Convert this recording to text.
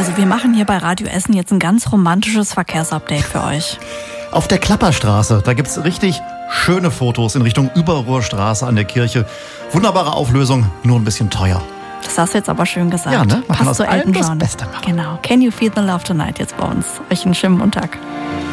Also wir machen hier bei Radio Essen jetzt ein ganz romantisches Verkehrsupdate für euch. Auf der Klapperstraße, da gibt's richtig schöne Fotos in Richtung Überruhrstraße an der Kirche. Wunderbare Auflösung, nur ein bisschen teuer. Das hast du jetzt aber schön gesagt. Ja, ne? Man kann Passt aus zu Elton allem das John. Beste machen. Genau. Can you feel the love tonight jetzt bei uns? Euch einen schönen Montag.